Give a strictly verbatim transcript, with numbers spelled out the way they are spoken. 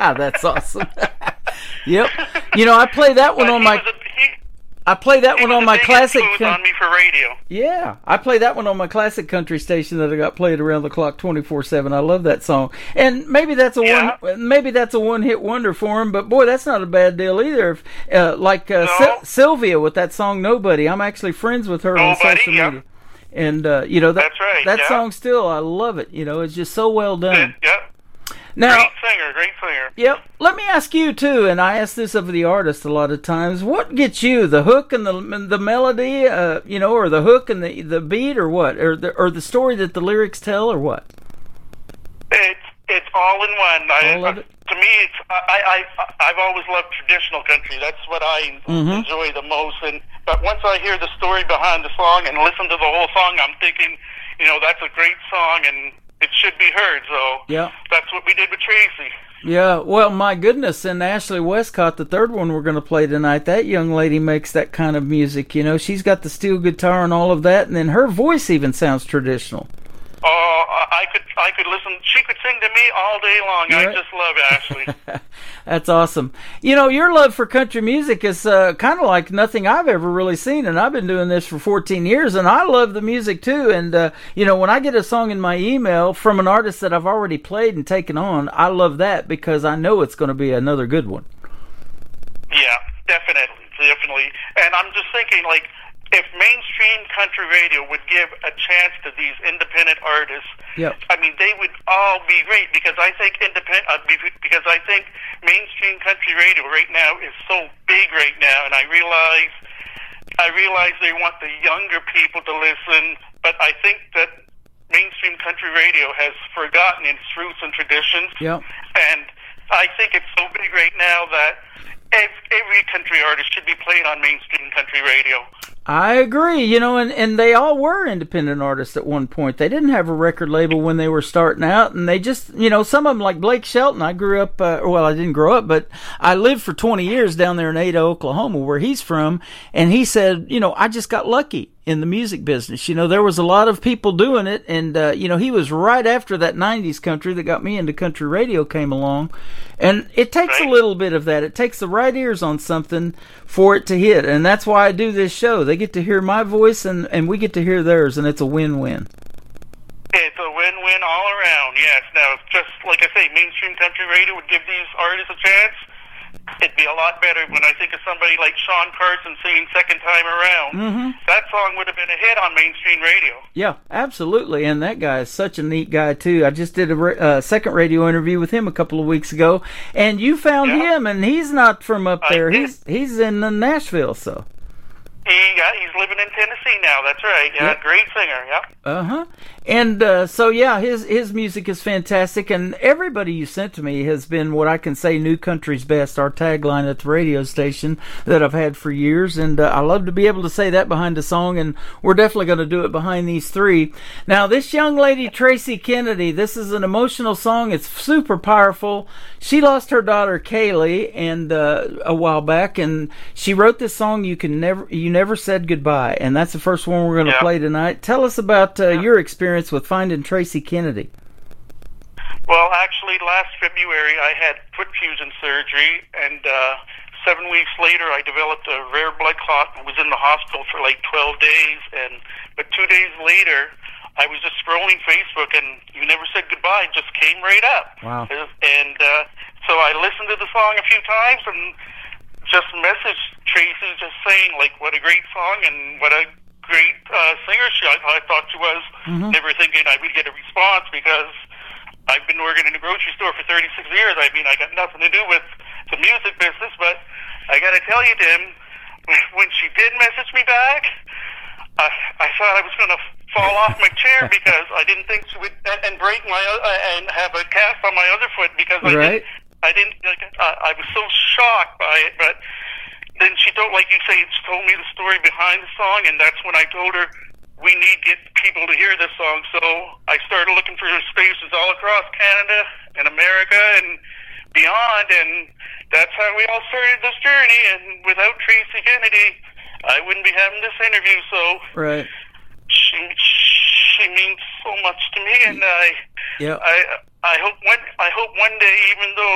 That's awesome. Yep. You know, I play that one but on my. A, he, I play that one on my classic. On me for radio. Yeah, I play that one on my classic country station that I got played around the clock twenty-four seven. I love that song, and maybe that's a yeah. one. Maybe that's a one-hit wonder for him. But boy, that's not a bad deal either. If, uh, like uh, no. Sil- Sylvia with that song "Nobody." I'm actually friends with her Nobody, on social yeah. media, and uh, you know that that's right, that yeah. song still, I love it. You know, it's just so well done. It, yeah. Now, great singer, great singer. Yep. Let me ask you too, and I ask this of the artist a lot of times. What gets you, the hook and the the melody, uh, you know, or the hook and the the beat, or what, or the or the story that the lyrics tell, or what? It's it's all in one. I, all of it? Uh, to me, it's I I I've always loved traditional country. That's what I mm-hmm. enjoy the most. And but once I hear the story behind the song and listen to the whole song, I'm thinking, you know, that's a great song and it should be heard, so yeah. that's what we did with Tracy. Yeah, well, my goodness, and Ashley Westcott, the third one we're going to play tonight, that young lady makes that kind of music, you know. She's got the steel guitar and all of that, and then her voice even sounds traditional. Oh, I could I could listen. She could sing to me all day long. Right. I just love Ashley. That's awesome. You know, your love for country music is uh, kind of like nothing I've ever really seen, and I've been doing this for fourteen years, and I love the music too. And, uh, you know, when I get a song in my email from an artist that I've already played and taken on, I love that because I know it's going to be another good one. Yeah, definitely, definitely. And I'm just thinking, like, if mainstream country radio would give a chance to these independent artists, yep. I mean, they would all be great because I think independent uh, because I think mainstream country radio right now is so big right now, and I realize I realize they want the younger people to listen, but I think that mainstream country radio has forgotten its roots and traditions, yep. and I think it's so big right now that every country artist should be played on mainstream country radio. I agree, you know, and, and they all were independent artists at one point. They didn't have a record label when they were starting out, and they just, you know, some of them like Blake Shelton. I grew up, uh, well, I didn't grow up, but I lived for twenty years down there in Ada, Oklahoma, where he's from, and he said, you know, I just got lucky in the music business. You know, there was a lot of people doing it, and, uh, you know, he was right after that nineties country that got me into country radio came along, and it takes right. a little bit of that. It takes the right ears on something for it to hit, and that's why I do this show. They get to hear my voice, and, and we get to hear theirs, and it's a win-win. It's a win-win all around, yes. Now, just like I say, mainstream country radio would give these artists a chance. It'd be a lot better when I think of somebody like Sean Carson singing Second Time Around. Mm-hmm. That song would have been a hit on mainstream radio. Yeah, absolutely. And that guy is such a neat guy, too. I just did a ra- uh, second radio interview with him a couple of weeks ago, and you found yeah. him, and he's not from up there. I did. He's he's in uh, Nashville, so. He, yeah, he's living in Tennessee now. That's right. Yeah, yep. Great singer. Yeah. Uh huh. And uh, so yeah, his his music is fantastic, and everybody you sent to me has been what I can say new country's best. Our tagline at the radio station that I've had for years, and uh, I love to be able to say that behind a song, and we're definitely going to do it behind these three. Now, this young lady, Tracy Kennedy, this is an emotional song. It's super powerful. She lost her daughter Kaylee, and uh, a while back, and she wrote this song. You can never you never said goodbye, and that's the first one we're going to yeah. play tonight. Tell us about uh, yeah. your experience with finding Tracy Kennedy. Well, actually, last February I had foot fusion surgery, and uh, seven weeks later I developed a rare blood clot. I was in the hospital for like twelve days, and but two days later I was just scrolling Facebook, and You Never Said Goodbye just came right up. Wow. And uh, so I listened to the song a few times and just messaged Tracy just saying, like, what a great song and what a great uh, singer she I, I thought she was. Mm-hmm. Never thinking I would get a response because I've been working in a grocery store for thirty-six years. I mean, I got nothing to do with the music business, but I got to tell you, Tim, when she did message me back, I, I thought I was going to fall off my chair because I didn't think she would and break my uh, and have a cast on my other foot because I right. didn't. I didn't. Like, uh, I was so shocked by it, but. Then she told, like you say, she told me the story behind the song, and that's when I told her we need to get people to hear this song. So I started looking for stations all across Canada and America and beyond, and that's how we all started this journey. And without Tracy Kennedy, I wouldn't be having this interview. So right. she she means so much to me, and I yeah. I I hope one I hope one day, even though